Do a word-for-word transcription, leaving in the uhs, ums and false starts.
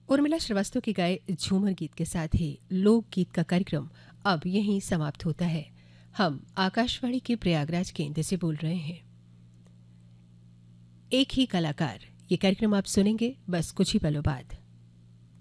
उर्मिला श्रीवास्तव के गाए झूमर गीत के साथ ही लोकगीत का कार्यक्रम अब यहीं समाप्त होता है। हम आकाशवाणी के प्रयागराज केंद्र से बोल रहे हैं। एक ही कलाकार, ये कार्यक्रम आप सुनेंगे बस कुछ ही पलों बाद।